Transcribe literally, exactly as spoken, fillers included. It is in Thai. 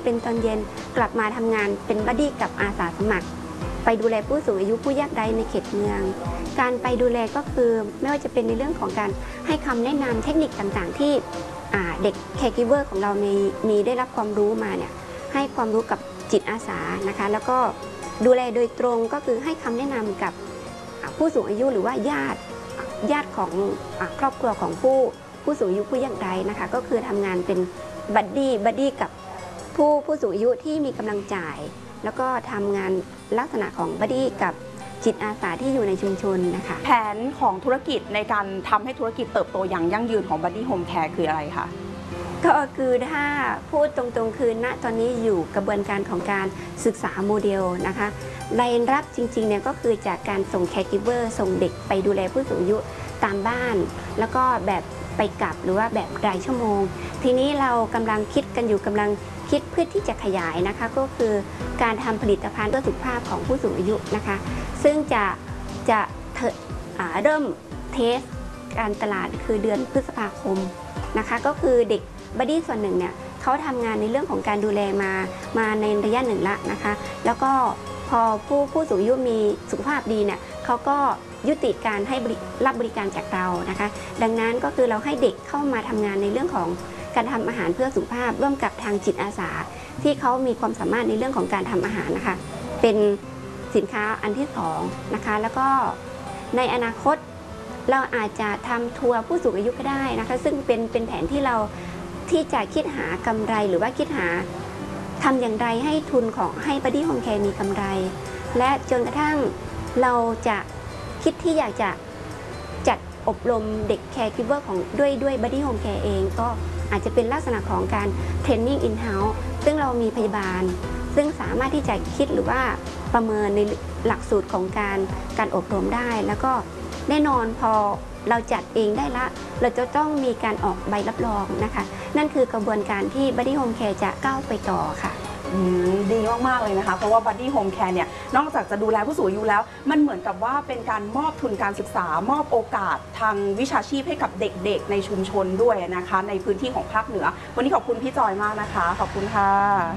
เป็นตอนเย็นกลับมาทำงานเป็นบัดดี้กับอาสาสมัครไปดูแลผู้สูงอายุผู้ยากไร้ในเขตเมืองการไปดูแลก็คือไม่ว่าจะเป็นในเรื่องของการให้คำแนะนำเทคนิคต่างๆที่เด็กแคร์กิเวอร์ของเรามีมีได้รับความรู้มาเนี่ยให้ความรู้กับจิตอาสานะคะแล้วก็ดูแลโดยตรงก็คือให้คำแนะนำกับผู้สูงอายุหรือว่าญาติญาติของครอบครัวของผู้ผู้สูงอายุผู้ยากไร้นะคะก็คือทำงานเป็นบัดดี้บัดดี้กับผู้ผู้สูงอายุที่มีกำลังจ่ายแล้วก็ทำงานลักษณะของบัดดี้กับจิตอาสาที่อยู่ในชุมชนนะคะแผนของธุรกิจในการทำให้ธุรกิจเติบโตอย่างยั่งยืนของ Buddy Home Care คืออะไรคะก็คือถ้าพูดตรงๆคือณตอนนี้อยู่กระบวนการของการศึกษาโมเดลนะคะรายรับจริงๆเนี่ยก็คือจากการส่งแคร์กิเวอร์ส่งเด็กไปดูแลผู้สูงอายุตามบ้านแล้วก็แบบไปกลับหรือว่าแบบรายชั่วโมงทีนี้เรากำลังคิดกันอยู่กำลังคิดเพื่อที่จะขยายนะคะก็คือการทำผลิตภัณฑ์เพื่อสุขภาพของผู้สูงอายุนะคะซึ่งจะจะเริ่มเทสการตลาดคือเดือนพฤษภาคมนะคะก็คือเด็กบัดดี้ส่วนหนึ่งเนี่ยเขาทำงานในเรื่องของการดูแลมามาในระยะหนึ่งละนะคะแล้วก็พอผู้ผู้สูงอายุมีสุขภาพดีเนี่ยเขาก็ยุติการให้รับบริการจากเรานะคะดังนั้นก็คือเราให้เด็กเข้ามาทำงานในเรื่องของการทำอาหารเพื่อสุขภาพร่วมกับทางจิตอาสาที่เขามีความสามารถในเรื่องของการทำอาหารนะคะเป็นสินค้าอันที่สองนะคะแล้วก็ในอนาคตเราอาจจะทำทัวร์ผู้สูงอายุก็ได้นะคะซึ่งเป็นเป็นแผนที่เราที่จะคิดหากำไรหรือว่าคิดหาทำอย่างไรให้ทุนของให้ Buddy Home Care มีกำไรและจนกระทั่งเราจะคิดที่อยากจะจัดอบรมเด็กแคร์กิเวอร์ของด้วยด้วย Buddy Home Care เองก็อาจจะเป็นลักษณะของการเทรนนิ่งอินเฮ้าส์ซึ่งเรามีพยาบาลซึ่งสามารถที่จะคิดหรือว่าประเมินในหลักสูตรของการการอบรมได้แล้วก็แน่นอนพอเราจัดเองได้ละเราจะต้องมีการออกใบรับรองนะคะนั่นคือกระบวนการที่ Buddy Home Care จะก้าวไปต่อค่ะดีมากๆเลยนะคะเพราะว่า Buddy Home Care เนี่ยนอกจากจะดูแลผู้สูงอายุแล้วมันเหมือนกับว่าเป็นการมอบทุนการศึกษามอบโอกาสทางวิชาชีพให้กับเด็กๆในชุมชนด้วยนะคะในพื้นที่ของภาคเหนือวันนี้ขอบคุณพี่จอยมากนะคะขอบคุณค่ะ